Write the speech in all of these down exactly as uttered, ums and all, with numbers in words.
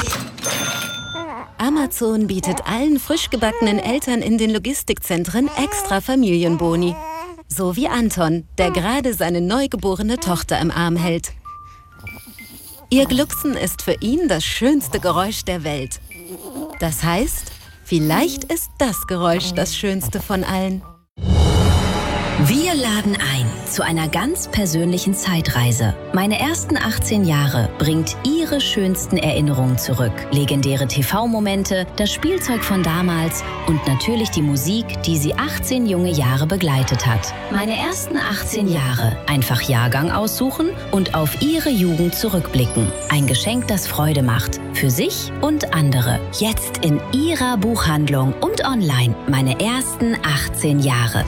Amazon bietet allen frisch gebackenen Eltern in den Logistikzentren extra Familienboni. So wie Anton, der gerade seine neugeborene Tochter im Arm hält. Ihr Glucksen ist für ihn das schönste Geräusch der Welt. Das heißt, vielleicht ist das Geräusch das schönste von allen. Wir laden ein zu einer ganz persönlichen Zeitreise. Meine ersten achtzehn Jahre bringt Ihre schönsten Erinnerungen zurück. Legendäre T V-Momente, das Spielzeug von damals und natürlich die Musik, die Sie achtzehn junge Jahre begleitet hat. Meine ersten achtzehn Jahre. Einfach Jahrgang aussuchen und auf Ihre Jugend zurückblicken. Ein Geschenk, das Freude macht. Für sich und andere. Jetzt in Ihrer Buchhandlung und online. Meine ersten achtzehn Jahre.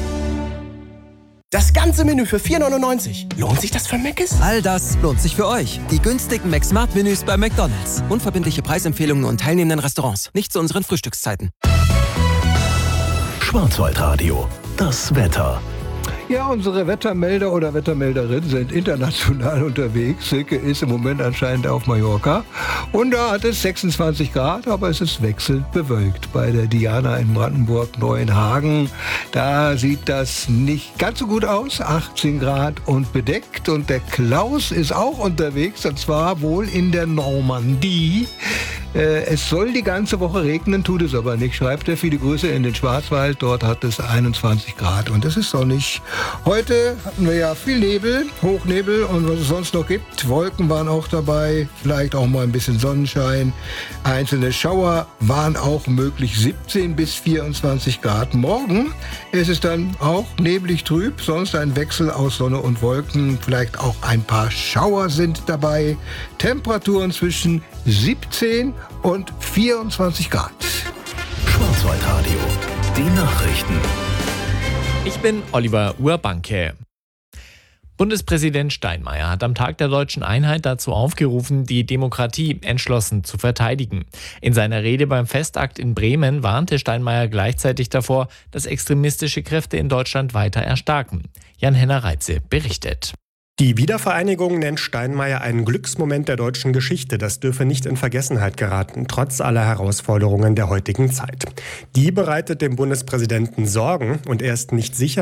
Das ganze Menü für vier neunundneunzig. Lohnt sich das für Mc's? All das lohnt sich für euch. Die günstigen McSmart-Menüs bei McDonald's. Unverbindliche Preisempfehlungen und teilnehmenden Restaurants. Nicht zu unseren Frühstückszeiten. Schwarzwaldradio. Das Wetter. Ja, unsere Wettermelder oder Wettermelderinnen sind international unterwegs. Silke ist im Moment anscheinend auf Mallorca. Und da hat es sechsundzwanzig Grad, aber es ist wechselnd bewölkt. Bei der Diana in Brandenburg-Neuenhagen, da sieht das nicht ganz so gut aus. achtzehn Grad und bedeckt. Und der Klaus ist auch unterwegs, und zwar wohl in der Normandie. Äh, es soll die ganze Woche regnen, tut es aber nicht, schreibt er. Viele Grüße in den Schwarzwald, dort hat es einundzwanzig Grad und es ist sonnig. Heute hatten wir ja viel Nebel, Hochnebel und was es sonst noch gibt. Wolken waren auch dabei, vielleicht auch mal ein bisschen Sonnenschein. Einzelne Schauer waren auch möglich, siebzehn bis vierundzwanzig Grad. Morgen ist es dann auch neblig trüb, sonst ein Wechsel aus Sonne und Wolken. Vielleicht auch ein paar Schauer sind dabei. Temperaturen zwischen siebzehn und vierundzwanzig Grad. Schwarzwaldradio. Die Nachrichten. Ich bin Oliver Urbanke. Bundespräsident Steinmeier hat am Tag der Deutschen Einheit dazu aufgerufen, die Demokratie entschlossen zu verteidigen. In seiner Rede beim Festakt in Bremen warnte Steinmeier gleichzeitig davor, dass extremistische Kräfte in Deutschland weiter erstarken. Jan-Henner Reitze berichtet. Die Wiedervereinigung nennt Steinmeier einen Glücksmoment der deutschen Geschichte. Das dürfe nicht in Vergessenheit geraten, trotz aller Herausforderungen der heutigen Zeit. Die bereitet dem Bundespräsidenten Sorgen und er ist nicht sicher,